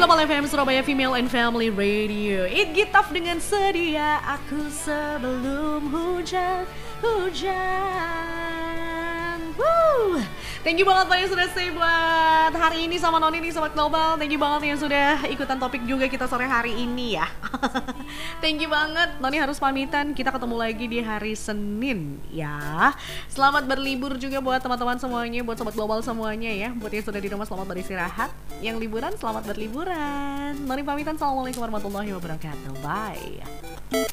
Global FM Surabaya Female and Family Radio. It Gitaf dengan sedia aku sebelum hujan. Woo! Thank you banget Pak yang sudah stay buat hari ini sama Noni nih Sobat Global. Thank you banget yang sudah ikutan topik juga kita sore hari ini ya. Thank you banget. Noni harus pamitan, kita ketemu lagi di hari Senin ya. Selamat berlibur juga buat teman-teman semuanya, buat Sobat Global semuanya ya. Buat yang sudah di rumah selamat beristirahat, yang liburan selamat berliburan. Noni pamitan, assalamualaikum warahmatullahi wabarakatuh. Bye.